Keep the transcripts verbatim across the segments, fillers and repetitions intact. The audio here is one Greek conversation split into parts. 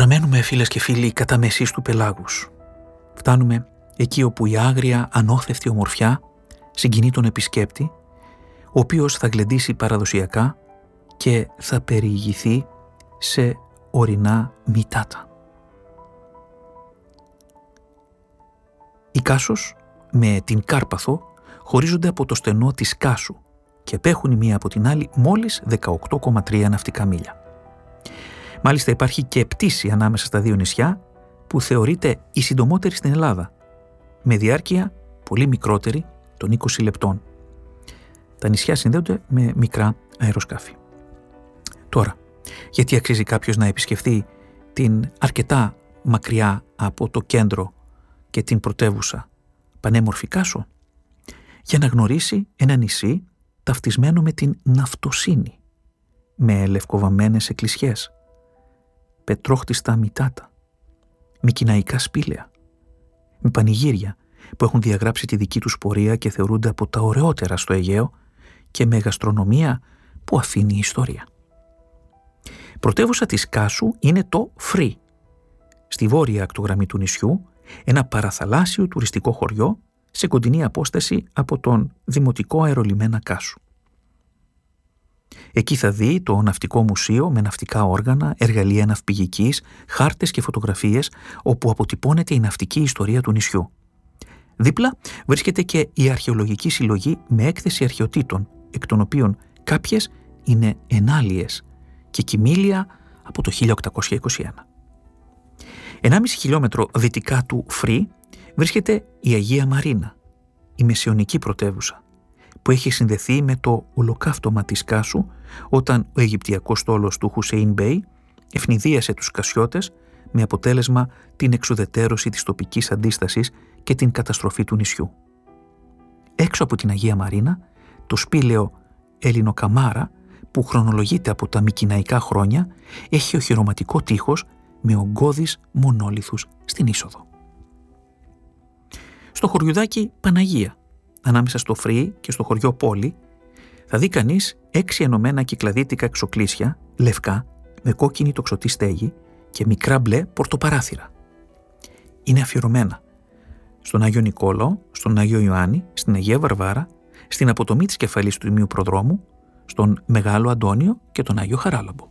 Αναμένουμε, φίλες και φίλοι, κατά μεσής του πελάγους. Φτάνουμε εκεί όπου η άγρια ανώθευτη ομορφιά συγκινεί τον επισκέπτη, ο οποίος θα γλεντήσει παραδοσιακά και θα περιηγηθεί σε ορεινά μυτάτα. Η Κάσος με την Κάρπαθο χωρίζονται από το στενό της Κάσου και απέχουν η μία από την άλλη μόλις δεκαοκτώ κόμμα τρία ναυτικά μίλια. Μάλιστα υπάρχει και πτήση ανάμεσα στα δύο νησιά που θεωρείται η συντομότερη στην Ελλάδα, με διάρκεια πολύ μικρότερη των είκοσι λεπτών. Τα νησιά συνδέονται με μικρά αεροσκάφη. Τώρα, γιατί αξίζει κάποιος να επισκεφθεί την αρκετά μακριά από το κέντρο και την πρωτεύουσα πανέμορφη Κάσο? Για να γνωρίσει ένα νησί ταυτισμένο με την ναυτοσύνη, με λευκοβαμμένες εκκλησιές, πετρόχτιστα μυτάτα, με κιναϊκά σπήλαια, με πανηγύρια που έχουν διαγράψει τη δική τους πορεία και θεωρούνται από τα ωραιότερα στο Αιγαίο και με γαστρονομία που αφήνει η ιστορία. Πρωτεύουσα της Κάσου είναι το Φρύ, στη βόρεια ακτογραμμή του νησιού, ένα παραθαλάσσιο τουριστικό χωριό σε κοντινή απόσταση από τον δημοτικό αερολιμένα Κάσου. Εκεί θα δει το ναυτικό μουσείο με ναυτικά όργανα, εργαλεία ναυπηγικής, χάρτες και φωτογραφίες όπου αποτυπώνεται η ναυτική ιστορία του νησιού. Δίπλα βρίσκεται και η αρχαιολογική συλλογή με έκθεση αρχαιοτήτων, εκ των οποίων κάποιες είναι ενάλιες και κοιμήλια από το χίλια οκτακόσια είκοσι ένα. ενάμιση χιλιόμετρο δυτικά του Φρύ βρίσκεται η Αγία Μαρίνα, η μεσαιωνική πρωτεύουσα, που έχει συνδεθεί με το ολοκαύτωμα της Κάσου όταν ο Αιγυπτιακός στόλος του Χουσέιν Μπέι ευνηδίασε τους Κασιώτες με αποτέλεσμα την εξουδετερώση της τοπικής αντίστασης και την καταστροφή του νησιού. Έξω από την Αγία Μαρίνα, το σπήλαιο Ελληνοκαμάρα, που χρονολογείται από τα μικηναϊκά χρόνια, έχει οχυρωματικό τείχος με ογκώδεις μονόλιθους στην είσοδο. Στο χωριουδάκι Παναγία, ανάμεσα στο Φρύ και στο χωριό Πόλη, θα δει κανείς έξι ενωμένα κυκλαδίτικα εξοκλήσια, λευκά, με κόκκινη τοξωτή στέγη και μικρά μπλε πορτοπαράθυρα. Είναι αφιερωμένα στον Άγιο Νικόλαο, στον Άγιο Ιωάννη, στην Αγία Βαρβάρα, στην αποτομή της κεφαλής του Ιμίου Προδρόμου, στον Μεγάλο Αντώνιο και τον Άγιο Χαράλαμπο.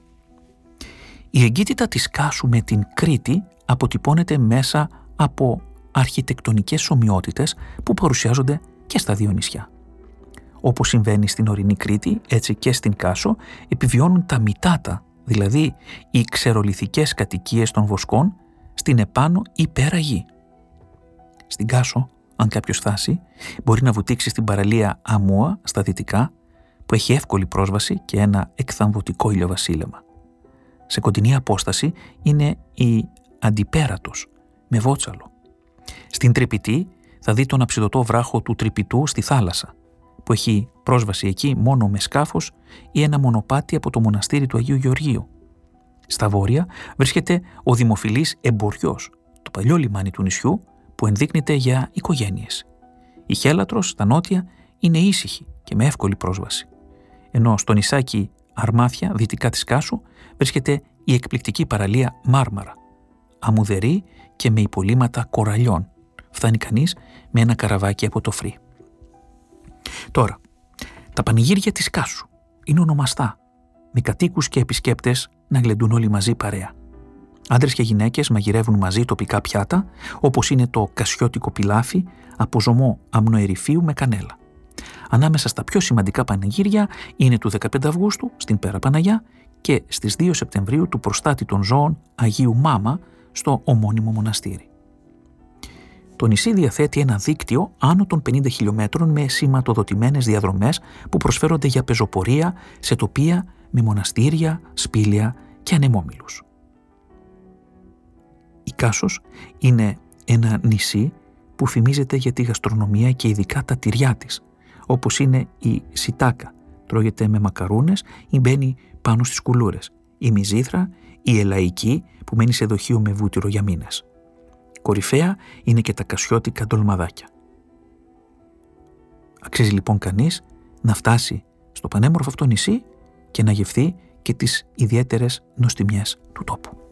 Η εγκύτητα της Κάσου με την Κρήτη αποτυπώνεται μέσα από αρχιτεκτονικές ομοιότητες που παρουσιάζονται και στα δύο νησιά. Όπως συμβαίνει στην ορεινή Κρήτη, έτσι και στην Κάσο επιβιώνουν τα μυτάτα, δηλαδή οι ξερολιθικές κατοικίες των βοσκών, στην επάνω ή πέρα γη. Στην Κάσο, αν κάποιος φτάσει, μπορεί να βουτήξει στην παραλία Αμούα στα δυτικά, που έχει εύκολη πρόσβαση και ένα εκθαμβωτικό ηλιοβασίλεμα. Σε κοντινή απόσταση είναι η Αντιπέρατος, με βότσαλο. Στην Τρυπητή θα δει τον αψιδωτό βράχο του Τρυπητού στη θάλασσα, που έχει πρόσβαση εκεί μόνο με σκάφος ή ένα μονοπάτι από το μοναστήρι του Αγίου Γεωργίου. Στα βόρεια βρίσκεται ο δημοφιλής Εμποριός, το παλιό λιμάνι του νησιού που ενδείκνυται για οικογένειες. Η Χέλατρος στα νότια είναι ήσυχη και με εύκολη πρόσβαση, ενώ στο νησάκι Αρμάθια, δυτικά της Κάσου, βρίσκεται η εκπληκτική παραλία Μάρμαρα, αμμουδερή και με υπολείμματα κοραλιών. Φτάνει κανείς με ένα καραβάκι από το Φρύ. Τώρα, τα πανηγύρια της Κάσου είναι ονομαστά, με κατοίκους και επισκέπτες να γλεντούν όλοι μαζί παρέα. Άντρες και γυναίκες μαγειρεύουν μαζί τοπικά πιάτα, όπως είναι το κασιώτικο πιλάφι από ζωμό αμνοερυφίου με κανέλα. Ανάμεσα στα πιο σημαντικά πανηγύρια είναι του δεκαπέντε Αυγούστου στην Πέρα Παναγιά και στις δύο Σεπτεμβρίου του προστάτη των ζώων Αγίου Μάμα στο ομώνυμο μοναστήρι. Το νησί διαθέτει ένα δίκτυο άνω των πενήντα χιλιόμετρων με σηματοδοτημένες διαδρομές που προσφέρονται για πεζοπορία σε τοπία με μοναστήρια, σπήλαια και ανεμόμυλους. Η Κάσος είναι ένα νησί που φημίζεται για τη γαστρονομία και ειδικά τα τυριά της, όπως είναι η σιτάκα, τρώγεται με μακαρούνες ή μπαίνει πάνω στις κουλούρες, η μυζήθρα, η ελαϊκή που μένει σε δοχείο με βούτυρο για μήνες. Κορυφαία είναι και τα κασιώτικα ντολμαδάκια. Αξίζει λοιπόν κανείς να φτάσει στο πανέμορφο αυτό νησί και να γευθεί και τις ιδιαίτερες νοστιμιές του τόπου.